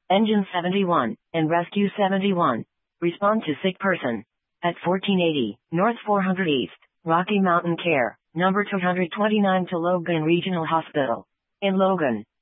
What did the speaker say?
Engine 71, and Rescue 71. Respond to sick person. At 1480, North 400 East, Rocky Mountain Care, number 229 to Logan Regional Hospital. In Logan.